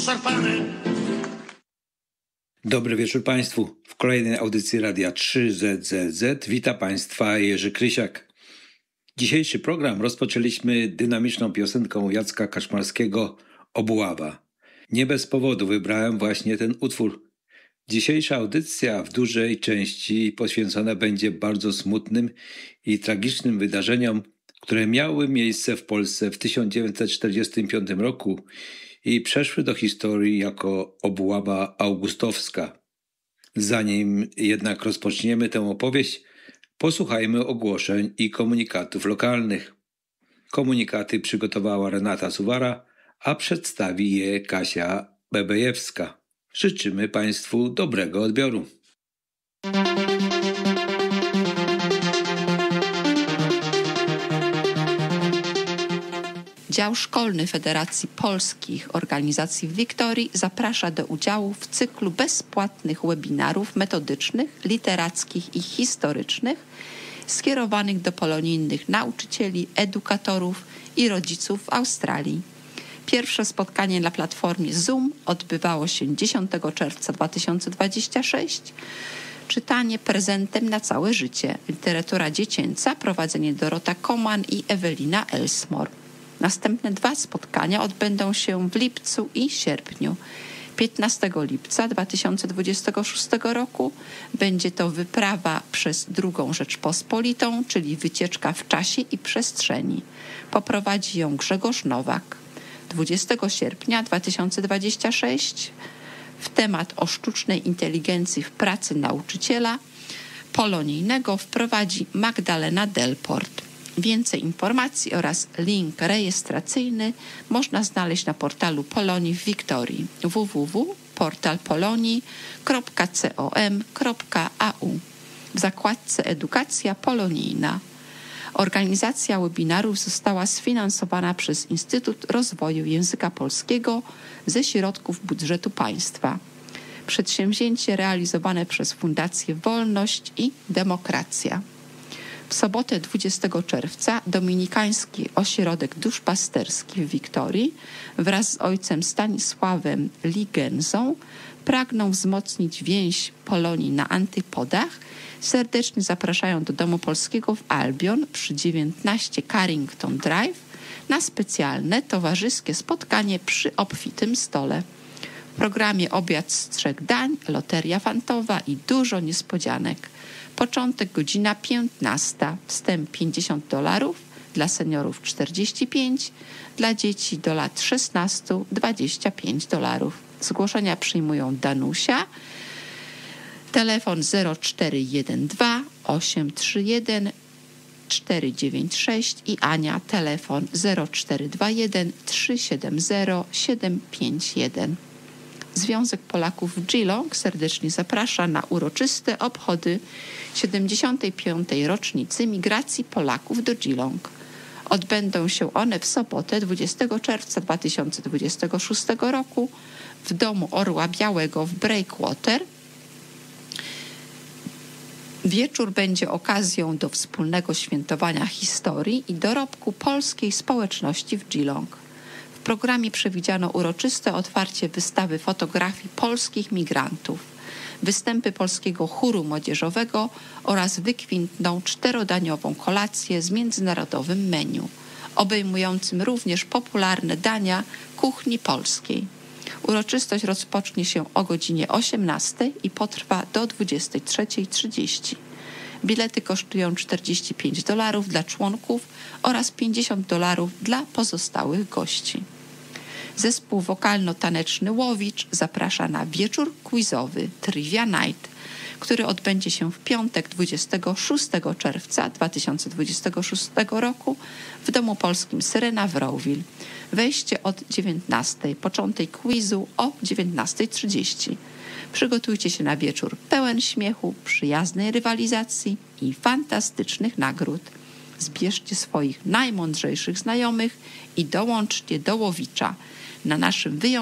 szarpany. Dobry wieczór Państwu. W kolejnej audycji Radia 3ZZZ wita Państwa Jerzy Krysiak. Dzisiejszy program rozpoczęliśmy dynamiczną piosenką Jacka Kaczmarskiego Obława. Nie bez powodu wybrałem właśnie ten utwór. Dzisiejsza audycja w dużej części poświęcona będzie bardzo smutnym i tragicznym wydarzeniom, które miały miejsce w Polsce w 1945 roku i przeszły do historii jako obława augustowska. Zanim jednak rozpoczniemy tę opowieść, posłuchajmy ogłoszeń i komunikatów lokalnych. Komunikaty przygotowała Renata Suwara, a przedstawi je Kasia Bebejewska. Życzymy Państwu dobrego odbioru. Dział Szkolny Federacji Polskich Organizacji w Wiktorii zaprasza do udziału w cyklu bezpłatnych webinarów metodycznych, literackich i historycznych skierowanych do polonijnych nauczycieli, edukatorów i rodziców w Australii. Pierwsze spotkanie na platformie Zoom odbywało się 10 czerwca 2026. Czytanie prezentem na całe życie. Literatura dziecięca, prowadzenie Dorota Koman i Ewelina Elsmore. Następne 2 spotkania odbędą się w lipcu i sierpniu. 15 lipca 2026 roku będzie to wyprawa przez II Rzeczpospolitą, czyli wycieczka w czasie i przestrzeni. Poprowadzi ją Grzegorz Nowak. 20 sierpnia 2026 w temat o sztucznej inteligencji w pracy nauczyciela polonijnego wprowadzi Magdalena Delport. Więcej informacji oraz link rejestracyjny można znaleźć na portalu Polonii w Wiktorii www.portalpolonii.com.au w zakładce Edukacja Polonijna. Organizacja webinarów została sfinansowana przez Instytut Rozwoju Języka Polskiego ze środków budżetu państwa. Przedsięwzięcie realizowane przez Fundację Wolność i Demokracja. W sobotę 20 czerwca Dominikański Ośrodek Duszpasterski w Wiktorii wraz z ojcem Stanisławem Ligenzą pragną wzmocnić więź Polonii na Antypodach. Serdecznie zapraszają do Domu Polskiego w Albion przy 19 Carrington Drive na specjalne towarzyskie spotkanie przy obfitym stole. W programie obiad z 3 dań, loteria fantowa i dużo niespodzianek. Początek godzina 15, wstęp $50, dla seniorów 45, dla dzieci do lat 16 $25. Zgłoszenia przyjmują Danusia, telefon 0412 831 496 i Ania, telefon 0421 370 751. Związek Polaków w Geelong serdecznie zaprasza na uroczyste obchody 75. rocznicy migracji Polaków do Geelong. Odbędą się one w sobotę 20 czerwca 2026 roku w Domu Orła Białego w Breakwater. Wieczór będzie okazją do wspólnego świętowania historii i dorobku polskiej społeczności w Geelong. W programie przewidziano uroczyste otwarcie wystawy fotografii polskich migrantów, występy polskiego chóru młodzieżowego oraz wykwintną 4-daniową kolację z międzynarodowym menu, obejmującym również popularne dania kuchni polskiej. Uroczystość rozpocznie się o godzinie 18 i potrwa do 23:30. Bilety kosztują $45 dla członków oraz $50 dla pozostałych gości. Zespół wokalno-taneczny Łowicz zaprasza na wieczór quizowy Trivia Night, który odbędzie się w piątek 26 czerwca 2026 roku w Domu Polskim Syrena w Rowville. Wejście od 19:00, początek quizu o 19:30. Przygotujcie się na wieczór pełen śmiechu, przyjaznej rywalizacji i fantastycznych nagród. Zbierzcie swoich najmądrzejszych znajomych i dołączcie do Łowicza na naszym wyjątkowym